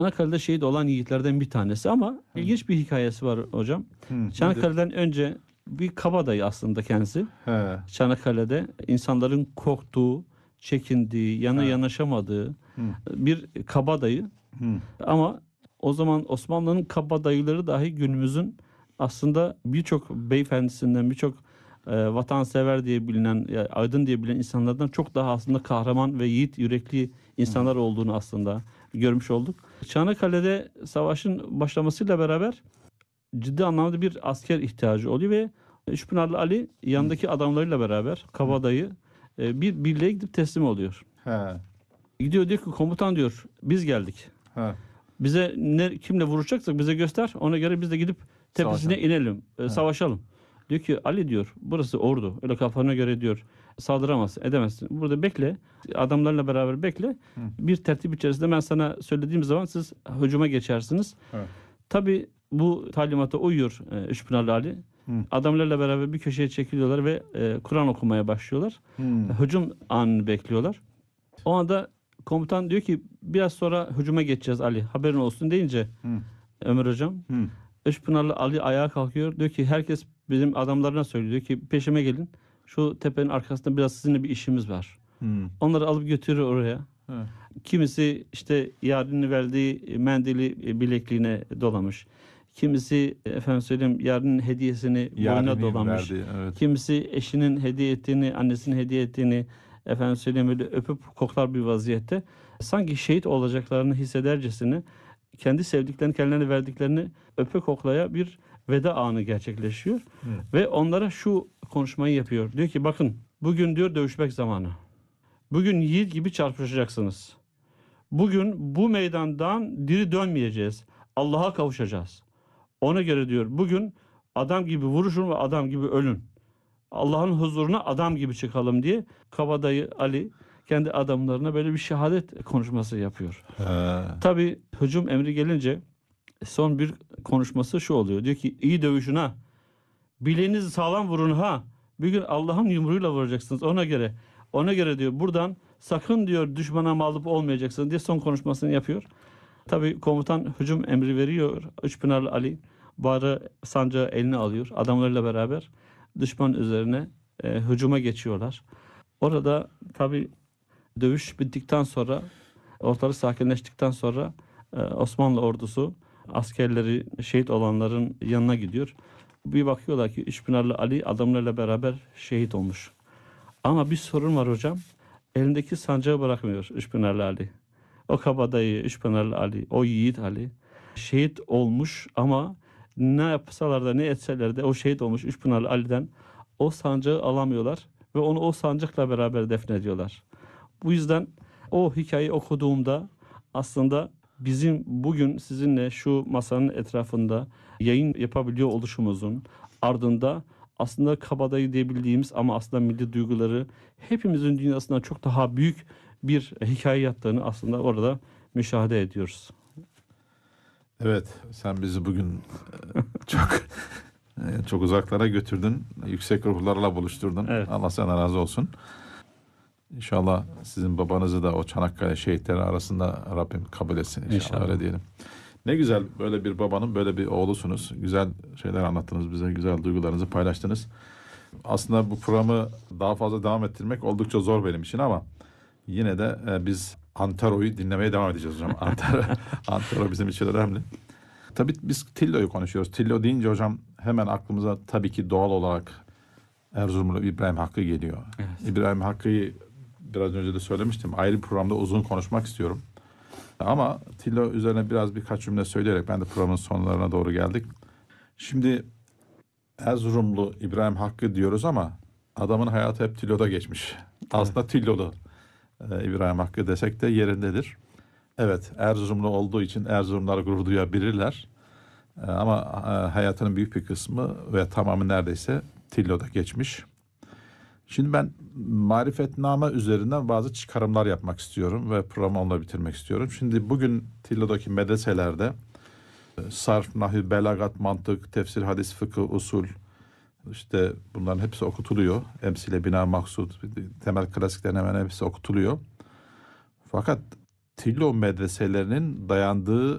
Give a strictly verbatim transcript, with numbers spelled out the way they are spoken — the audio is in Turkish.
Çanakkale'de şehit olan yiğitlerden bir tanesi ama Hı. ilginç bir hikayesi var hocam. Hı, Çanakkale'den nedir? Önce bir kabadayı aslında kendisi. He. Çanakkale'de insanların korktuğu, çekindiği, yana He. yanaşamadığı Hı. bir kabadayı. Hı. Ama o zaman Osmanlı'nın kabadayıları dahi günümüzün aslında birçok beyefendisinden, birçok e, vatansever diye bilinen, yani aydın diye bilinen insanlardan çok daha aslında kahraman ve yiğit yürekli insanlar Hı. olduğunu aslında görmüş olduk. Çanakkale'de savaşın başlamasıyla beraber ciddi anlamda bir asker ihtiyacı oluyor ve Üçpınarlı Ali yanındaki Hı. adamlarıyla beraber kabadayı e, bir birliğe gidip teslim oluyor. He. Gidiyor diyor ki komutan diyor biz geldik. He. Bize ne kimle vuracaksak bize göster. Ona göre biz de gidip tepesine Savaşalım. inelim, e, savaşalım. Diyor ki Ali diyor burası ordu. Öyle kafana göre diyor saldıramazsın, edemezsin. Burada bekle. Adamlarla beraber bekle. Hı. Bir tertip içerisinde ben sana söylediğim zaman siz hücuma geçersiniz. Evet. Tabii bu talimata uyuyor e, Üçpınarlı Ali. Hı. Adamlarla beraber bir köşeye çekiliyorlar ve e, Kur'an okumaya başlıyorlar. Hı. Hücum anını bekliyorlar. O anda komutan diyor ki biraz sonra hücuma geçeceğiz Ali. Haberin olsun deyince Hı. Ömer hocam Hı. Üçpınarlı Ali ayağa kalkıyor. Diyor ki herkes bizim adamlarına söylüyor. Diyor ki peşime gelin. Şu tepenin arkasında biraz sizinle bir işimiz var. Hmm. Onları alıp götürüyor oraya. He. Kimisi işte yarını verdiği mendili bilekliğine dolamış. Kimisi efendim söyleyeyim yarının hediyesini boynuna dolamış. Verdi, evet. Kimisi eşinin hediye ettiğini, annesinin hediye ettiğini efendim söyleyeyim öyle öpüp koklar bir vaziyette. Sanki şehit olacaklarını hissedercesine kendi sevdiklerini, kendilerine verdiklerini öpe koklaya bir veda anı gerçekleşiyor. Hı. Ve onlara şu konuşmayı yapıyor. Diyor ki bakın bugün diyor dövüşmek zamanı. Bugün yiğit gibi çarpışacaksınız. Bugün bu meydandan diri dönmeyeceğiz. Allah'a kavuşacağız. Ona göre diyor bugün adam gibi vuruşun ve adam gibi ölün. Allah'ın huzuruna adam gibi çıkalım diye kabadayı Ali kendi adamlarına böyle bir şehadet konuşması yapıyor. He. Tabii hücum emri gelince son bir konuşması şu oluyor. Diyor ki iyi dövüşün ha. Bileğinizi sağlam vurun ha. Bir gün Allah'ın yumruğuyla vuracaksınız ona göre. Ona göre diyor buradan sakın diyor düşmana mağlup olmayacaksınız diye son konuşmasını yapıyor. Tabii komutan hücum emri veriyor. Üçpınarlı Ali barı sancağı eline alıyor. Adamlarıyla beraber düşman üzerine e, hücuma geçiyorlar. Orada tabii dövüş bittikten sonra ortalık sakinleştikten sonra e, Osmanlı ordusu askerleri şehit olanların yanına gidiyor. Bir bakıyorlar ki Üçpınarlı Ali adamlarıyla beraber şehit olmuş. Ama bir sorun var hocam. Elindeki sancağı bırakmıyor Üçpınarlı Ali. O kabadayı Üçpınarlı Ali, o yiğit Ali şehit olmuş ama ne yapsalar da ne etseler de o şehit olmuş Üçpınarlı Ali'den o sancağı alamıyorlar ve onu o sancakla beraber defnediyorlar. Bu yüzden o hikayeyi okuduğumda aslında bizim bugün sizinle şu masanın etrafında yayın yapabiliyor oluşumuzun ardında aslında kabadayı diyebildiğimiz ama aslında milli duyguları hepimizin dünyasında çok daha büyük bir hikaye yattığını aslında orada müşahede ediyoruz. Evet, sen bizi bugün çok çok uzaklara götürdün. Yüksek ruhlarla buluşturdun. Evet. Allah sana razı olsun. İnşallah sizin babanızı da o Çanakkale şehitleri arasında Rabbim kabul etsin. İnşallah, İnşallah. Öyle diyelim. Ne güzel böyle bir babanın böyle bir oğlusunuz. Güzel şeyler anlattınız bize. Güzel duygularınızı paylaştınız. Aslında bu programı daha fazla devam ettirmek oldukça zor benim için ama yine de e, biz Antaro'yu dinlemeye devam edeceğiz hocam. Antaro, Antaro bizim için önemli. Tabii biz Tillo'yu konuşuyoruz. Tillo deyince hocam hemen aklımıza tabii ki doğal olarak Erzurumlu İbrahim Hakkı geliyor. Evet. İbrahim Hakkı'yı biraz önce de söylemiştim. Ayrı bir programda uzun konuşmak istiyorum. Ama Tillo üzerine biraz birkaç cümle söyleyerek ben de programın sonlarına doğru geldik. Şimdi Erzurumlu İbrahim Hakkı diyoruz ama adamın hayatı hep Tillo'da geçmiş. Evet. Aslında Tillolu e, İbrahim Hakkı desek de yerindedir. Evet, Erzurumlu olduğu için Erzurumlar gurur duyabilirler. E, ama e, hayatının büyük bir kısmı ve tamamı neredeyse Tillo'da geçmiş. Şimdi ben marifetname üzerinden bazı çıkarımlar yapmak istiyorum ve programı onunla bitirmek istiyorum. Şimdi bugün Tillo'daki medreselerde sarf, nahü, belagat, mantık, tefsir, hadis, fıkıh, usul, işte bunların hepsi okutuluyor. Emsile, bina, maksud, temel klasiklerin hemen hepsi okutuluyor. Fakat Tillo medreselerinin dayandığı